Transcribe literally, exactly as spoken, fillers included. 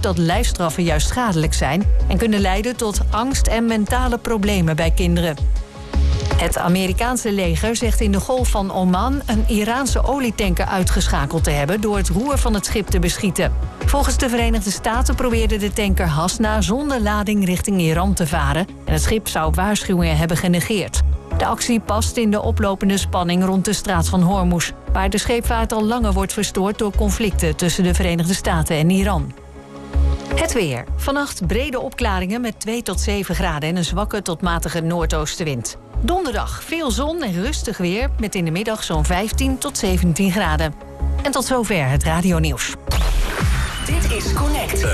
dat lijfstraffen juist schadelijk zijn en kunnen leiden tot angst en mentale problemen bij kinderen. Het Amerikaanse leger zegt in de Golf van Oman een Iraanse olietanker uitgeschakeld te hebben door het roer van het schip te beschieten. Volgens de Verenigde Staten probeerde de tanker Hasna zonder lading richting Iran te varen en het schip zou waarschuwingen hebben genegeerd. De actie past in de oplopende spanning rond de straat van Hormuz, waar de scheepvaart al langer wordt verstoord door conflicten tussen de Verenigde Staten en Iran. Het weer. Vannacht brede opklaringen met twee tot zeven graden en een zwakke tot matige noordoostenwind. Donderdag veel zon en rustig weer met in de middag zo'n vijftien tot zeventien graden. En tot zover het radionieuws. Dit is Connect.